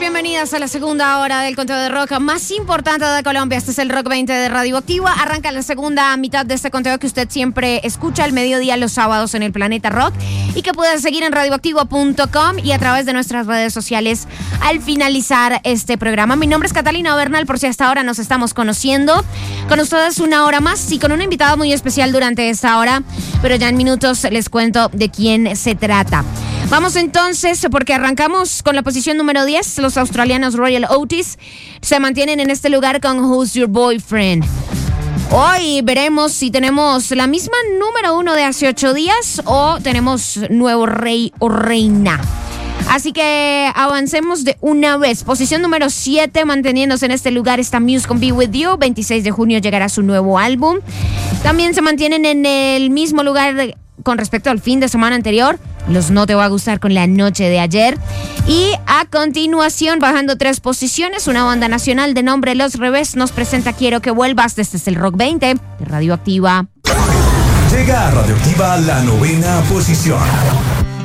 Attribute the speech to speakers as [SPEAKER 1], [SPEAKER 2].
[SPEAKER 1] bienvenidas a la segunda hora del conteo de rock más importante de Colombia. Este es el Rock 20 de Radioactiva. Arranca la segunda mitad de este conteo que usted siempre escucha al mediodía los sábados en el Planeta Rock y que puede seguir en radioactiva.com y a través de nuestras redes sociales al finalizar este programa. Mi nombre es Catalina Bernal, por si hasta ahora nos estamos conociendo. Con ustedes una hora más y con una invitada muy especial durante esta hora, pero ya en minutos les cuento de quién se trata. Vamos entonces, porque arrancamos con la posición número 10. Los australianos Royal Otis se mantienen en este lugar con Who's Your Boyfriend. Hoy veremos si tenemos la misma número 1 de hace 8 días o tenemos nuevo rey o reina. Así que avancemos de una vez. Posición número 7, manteniéndose en este lugar, está Muse con Be With You. 26 de junio llegará su nuevo álbum. También se mantienen en el mismo lugar con respecto al fin de semana anterior, los No Te Va a Gustar con La Noche de Ayer. Y a continuación, bajando 3 posiciones, una banda nacional de nombre Los Revés nos presenta Quiero que vuelvas. Este es el Rock 20 de Radioactiva.
[SPEAKER 2] Llega a Radioactiva la 9ª posición.